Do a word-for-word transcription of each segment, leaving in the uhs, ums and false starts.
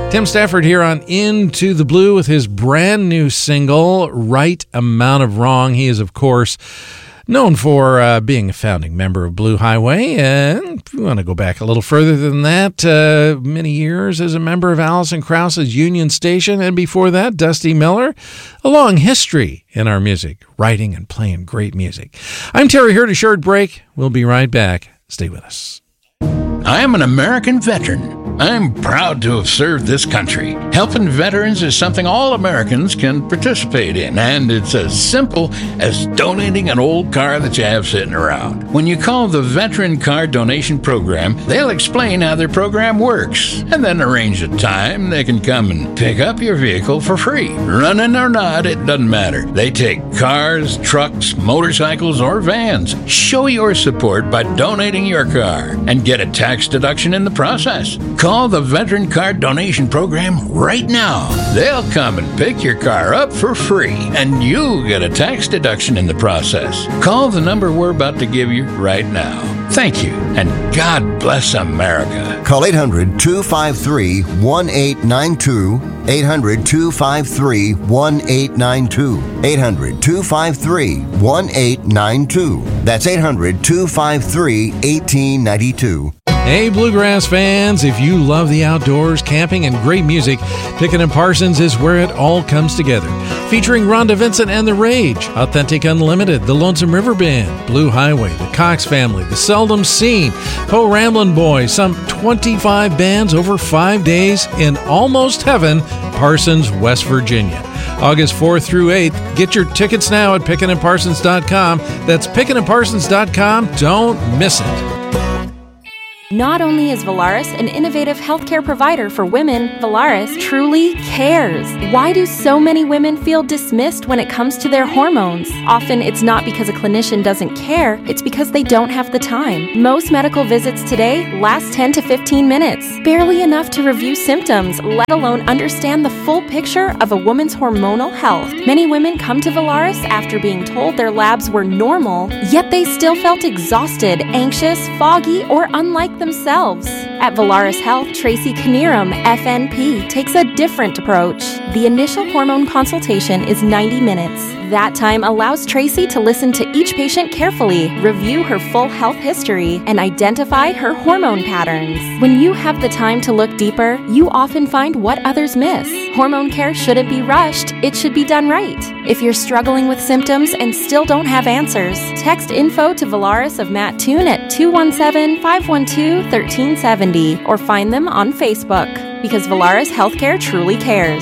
Tim Stafford here on Into the Blue with his brand new single, Right Amount of Wrong. He is, of course, known for uh, being a founding member of Blue Highway, and if you want to go back a little further than that, uh, many years as a member of Alison Krauss's Union Station, and before that, Dusty Miller. A long history in our music, writing and playing great music. I'm Terry Hurd, a short break. We'll be right back. Stay with us. I am an American veteran. I'm proud to have served this country. Helping veterans is something all Americans can participate in, and it's as simple as donating an old car that you have sitting around. When you call the Veteran Car Donation Program, they'll explain how their program works, and then arrange a time they can come and pick up your vehicle for free. Running or not, it doesn't matter. They take cars, trucks, motorcycles, or vans. Show your support by donating your car and get a tax deduction in the process. Call the Veteran Car Donation Program right now. They'll come and pick your car up for free, and you get a tax deduction in the process. Call the number we're about to give you right now. Thank you, and God bless America. Call eight hundred, two five three, one eight nine two, eight hundred, two five three, one eight nine two, eight hundred, two five three, one eight nine two. That's eight hundred, two five three, one eight nine two. Hey, Bluegrass fans, if you love the outdoors, camping, and great music, Pickett and Parsons is where it all comes together. Featuring Rhonda Vincent and The Rage, Authentic Unlimited, The Lonesome River Band, Blue Highway, The Cox Family, The Seldom Seen, Po Ramblin' Boys, some twenty-five bands over five days in almost heaven, Parsons, West Virginia. August fourth through eighth. Get your tickets now at pickett and parsons dot com. That's pickett and parsons dot com. Don't miss it. Not only is Valaris an innovative healthcare provider for women, Valaris truly cares. Why do so many women feel dismissed when it comes to their hormones? Often it's not because a clinician doesn't care, it's because they don't have the time. Most medical visits today last ten to fifteen minutes, barely enough to review symptoms, let alone understand the full picture of a woman's hormonal health. Many women come to Valaris after being told their labs were normal, yet they still felt exhausted, anxious, foggy, or unlike themselves. At Valaris Health, Tracy Knierim, F N P, takes a different approach. The initial hormone consultation is ninety minutes. That time allows Tracy to listen to each patient carefully, review her full health history, and identify her hormone patterns. When you have the time to look deeper, you often find what others miss. Hormone care shouldn't be rushed, it should be done right. If you're struggling with symptoms and still don't have answers, text info to Valaris of Matt Toon at two one seven, five one two, one three seven zero or find them on Facebook, because Valaris Healthcare truly cares.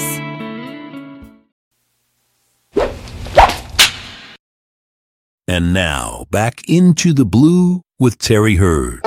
And now, back into the blue with Terry Hurd.